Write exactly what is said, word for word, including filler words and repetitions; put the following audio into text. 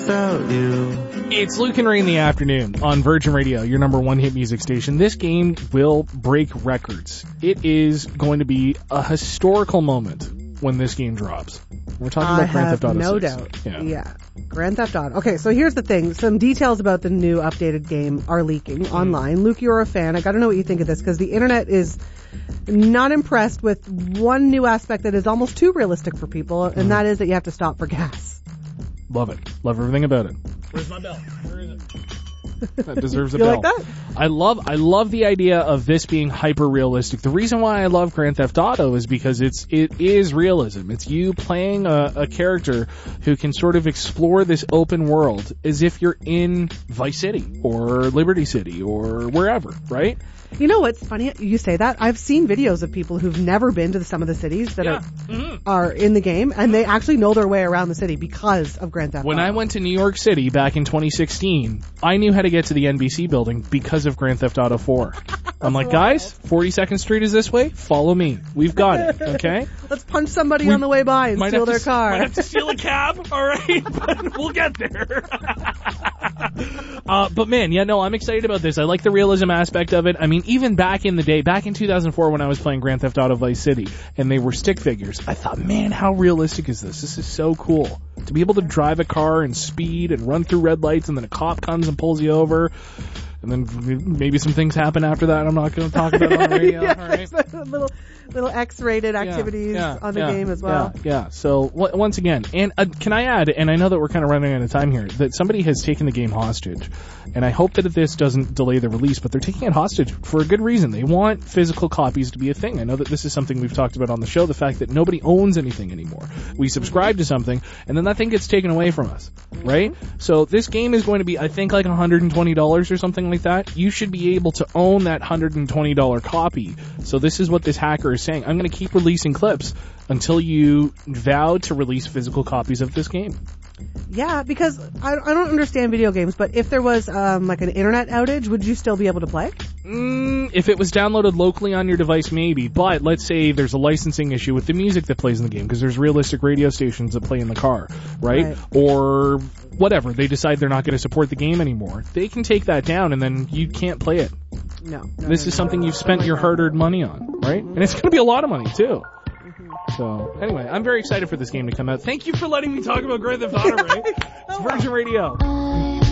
without you. It's Luke and Ray in the afternoon on Virgin Radio, your number one hit music station. This game will break records. It is going to be a historical moment when this game drops. We're talking about I Grand Theft Auto no six. doubt. Yeah. yeah. Grand Theft Auto. Okay, so here's the thing. Some details about the new updated game are leaking mm. online. Luke, you're a fan. I got to know what you think of this because the internet is not impressed with one new aspect that is almost too realistic for people, and mm. that is that you have to stop for gas. Love it. Love everything about it. Where's my bell? Where is it? That deserves a you bell. Like that? I love I love the idea of this being hyper realistic. The reason why I love Grand Theft Auto is because it's it is realism. It's you playing a, a character who can sort of explore this open world as if you're in Vice City or Liberty City or wherever, right? You know what's funny? You say that. I've seen videos of people who've never been to some of the cities that yeah. are mm-hmm. are in the game, and they actually know their way around the city because of Grand Theft Auto. When I went to New York City back in twenty sixteen, I knew how to get to the N B C building because of Grand Theft Auto four. I'm like, guys, forty-second Street is this way. Follow me. We've got it. Okay. Let's punch somebody we on the way by and steal their to, car. Might have to steal a cab. All right, but we'll get there. uh, but man, yeah, no, I'm excited about this. I like the realism aspect of it. I mean, even back in the day, back in two thousand four when I was playing Grand Theft Auto Vice City and they were stick figures, I thought, man, how realistic is this? This is so cool. To be able to drive a car and speed and run through red lights and then a cop comes and pulls you over. And then maybe some things happen after that. I'm not going to talk about it on the radio. yeah, all right. little, little X-rated activities yeah, yeah, on the yeah, game as well. Yeah, yeah. So w- once again, and uh, can I add? And I know that we're kind of running out of time here. That somebody has taken the game hostage, and I hope that this doesn't delay the release. But they're taking it hostage for a good reason. They want physical copies to be a thing. I know that this is something we've talked about on the show. The fact that nobody owns anything anymore. We subscribe to something, and then that thing gets taken away from us, right? So this game is going to be, I think, like one hundred twenty dollars or something like that. You should be able to own that one hundred twenty dollars copy. So this is what this hacker is saying. I'm going to keep releasing clips until you vow to release physical copies of this game. Yeah, because I, I don't understand video games, but if there was um, like an internet outage, would you still be able to play? Mm, if it was downloaded locally on your device, maybe. But let's say there's a licensing issue with the music that plays in the game, because there's realistic radio stations that play in the car, right? right? Or whatever. They decide they're not going to support the game anymore. They can take that down, and then you can't play it. No. no this no, is no, something no, you've spent no, your no. hard-earned money on, right? And it's going to be a lot of money, too. So, anyway, I'm very excited for this game to come out. Thank you for letting me talk about Grand Theft Auto, Ray. It's Virgin Radio.